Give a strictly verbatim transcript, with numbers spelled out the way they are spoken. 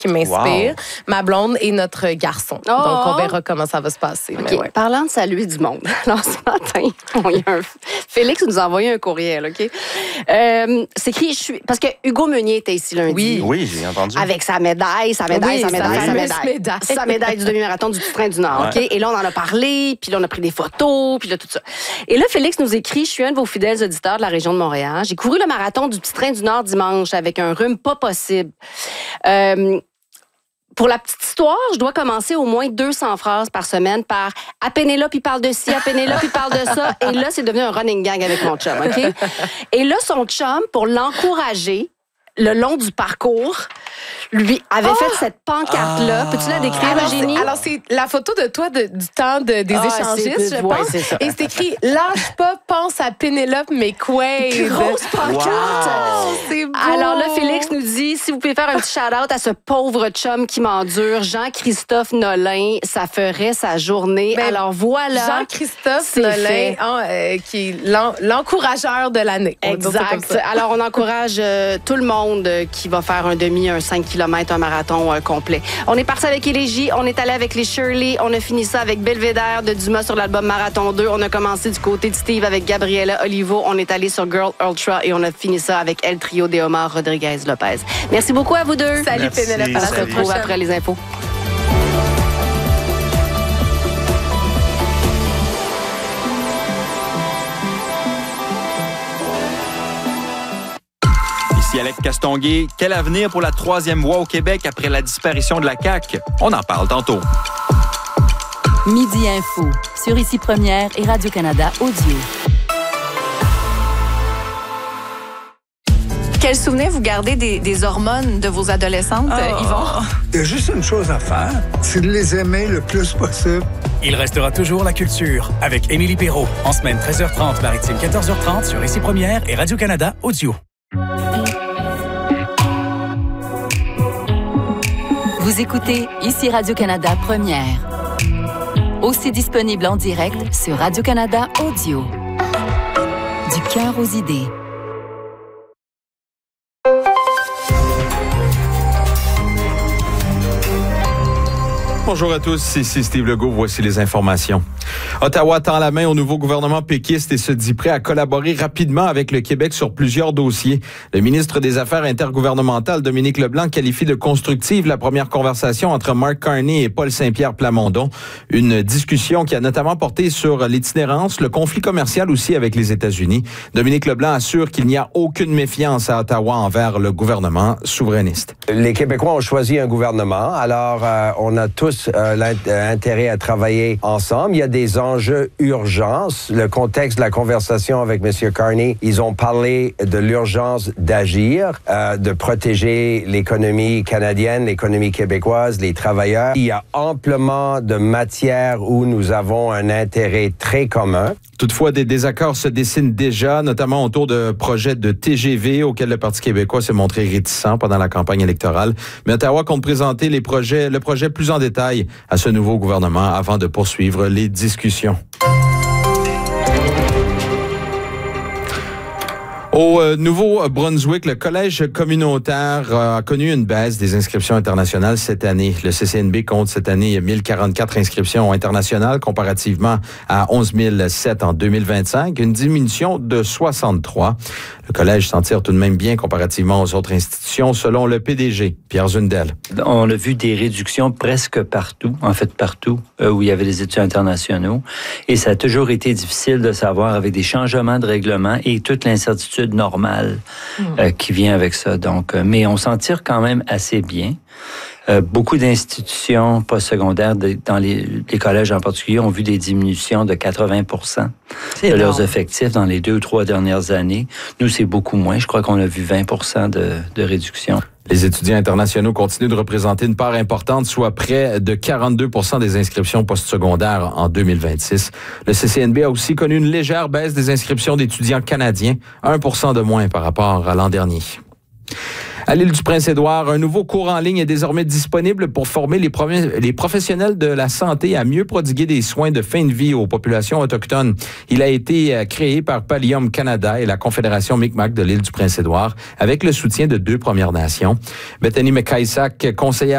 qui m'inspire, Wow. ma blonde et notre garçon. Oh. Donc, on verra comment ça va se passer. OK. Mais ouais. Parlant de saluer du monde, alors ce matin, on y a un... Félix nous a envoyé un courriel, OK? Euh, c'est écrit, je suis... parce que Hugo Meunier était ici lundi. Oui. Oui, j'ai entendu. Avec sa médaille, sa médaille, Oui, sa sa médaille, sa fameuse médaille. médaille. Sa médaille du demi-marathon du Petit Train du Nord, OK? Ouais. Et là, on en a parlé, puis là, on a pris des photos, puis là, tout ça. Et là, Félix nous écrit, je suis un de vos fidèles auditeurs de la région de Montréal. J'ai couru le marathon du Petit Train du Nord dimanche avec un rhume pas possible. Euh... Pour la petite histoire, je dois commencer au moins deux cents phrases par semaine par « À Pénélope, il parle de ci, à Pénélope, il parle de ça. » Et là, c'est devenu un running gang avec mon chum, OK? Et là, son chum, pour l'encourager, le long du parcours, lui avait Oh! fait cette pancarte-là. Peux-tu la décrire, Alors, c'est, Eugénie? alors, c'est la photo de toi de- du temps de- des Ah, échangistes, c'est- je ouais, pense. c'est ça. Et c'est écrit « Lâche pas, pense à Pénélope McQuaid. » Grosse pancarte! Wow. C'est beau. Alors là, Félix nous dit, si vous pouvez faire un petit shout-out à ce pauvre chum qui m'endure, Jean-Christophe Nolin, ça ferait sa journée. Ben, Alors voilà. Jean-Christophe C'est Nolin, fait. hein, euh, qui est l'en- l'encourageur de l'année. On va dire ça comme Exact. ça. Alors, on encourage euh, tout le monde euh, qui va faire un demi, un cinq kilomètres, un marathon euh, complet. On est parti avec Élégie, on est allé avec les Shirley, on a fini ça avec Belvédère de Dumas sur l'album Marathon deux. On a commencé du côté de Steve avec Gabriela Olivo. On est allé sur Girl Ultra et on a fini ça avec El Trio de Omar Rodriguez Lopez. Merci beaucoup à vous deux. Salut Merci. Pénélope, à On la se Salut. retrouve prochaine. après les infos. Ici Alex Castonguay. Quel avenir pour la troisième voie au Québec après la disparition de la C A Q? On en parle tantôt. Midi Info, sur Ici Première et Radio-Canada Audio. Quel souvenir vous gardez des, des hormones de vos adolescentes, Oh. Yvon? Il y a juste une chose à faire, c'est de les aimer le plus possible. Il restera toujours la culture avec Émilie Perrault. En semaine treize heures trente, maritime quatorze heures trente sur Ici Première et Radio-Canada Audio. Vous écoutez Ici Radio-Canada Première. Aussi disponible en direct sur Radio-Canada Audio. Du cœur aux idées. Bonjour à tous, ici Steve Legault, voici les informations. Ottawa tend la main au nouveau gouvernement péquiste et se dit prêt à collaborer rapidement avec le Québec sur plusieurs dossiers. Le ministre des Affaires intergouvernementales, Dominique Leblanc, qualifie de constructive la première conversation entre Mark Carney et Paul Saint-Pierre Plamondon. Une discussion qui a notamment porté sur l'itinérance, le conflit commercial aussi avec les États-Unis. Dominique Leblanc assure qu'il n'y a aucune méfiance à Ottawa envers le gouvernement souverainiste. Les Québécois ont choisi un gouvernement, alors euh, on a tous euh, l'intérêt à travailler ensemble. Il y a des enjeux urgents. Le contexte de la conversation avec M. Carney, ils ont parlé de l'urgence d'agir, euh, de protéger l'économie canadienne, l'économie québécoise, les travailleurs. Il y a amplement de matière où nous avons un intérêt très commun. Toutefois, des désaccords se dessinent déjà, notamment autour de projets de T G V auxquels le Parti québécois s'est montré réticent pendant la campagne électorale. Mais Ottawa compte présenter les projets, le projet plus en détail à ce nouveau gouvernement avant de poursuivre les discussions. Au euh, Nouveau-Brunswick, le collège communautaire euh, a connu une baisse des inscriptions internationales cette année. Le C C N B compte cette année mille quarante-quatre inscriptions internationales comparativement à onze mille sept en deux mille vingt-cinq, une diminution de soixante-trois. Le collège s'en tire tout de même bien comparativement aux autres institutions, selon le P D G, Pierre Zundel. On a vu des réductions presque partout, en fait partout, euh, où il y avait des étudiants internationaux. Et ça a toujours été difficile de savoir avec des changements de règlement et toute l'incertitude normale euh, qui vient avec ça. Donc, euh, mais on s'en tire quand même assez bien. Euh, beaucoup d'institutions postsecondaires, de, dans les, les collèges en particulier, ont vu des diminutions de quatre-vingts pour cent de énorme. leurs effectifs dans les deux ou trois dernières années. Nous, c'est beaucoup moins. Je crois qu'on a vu vingt pour cent de, de réduction. Les étudiants internationaux continuent de représenter une part importante, soit près de quarante-deux pour cent des inscriptions postsecondaires en deux mille vingt-six. Le C C N B a aussi connu une légère baisse des inscriptions d'étudiants canadiens, un pour cent de moins par rapport à l'an dernier. À l'île du Prince-Édouard, un nouveau cours en ligne est désormais disponible pour former les, promesses, les professionnels de la santé à mieux prodiguer des soins de fin de vie aux populations autochtones. Il a été créé par Pallium Canada et la Confédération Mi'kmaq de l'île du Prince-Édouard avec le soutien de deux Premières Nations. Bethany McIsaac, conseillère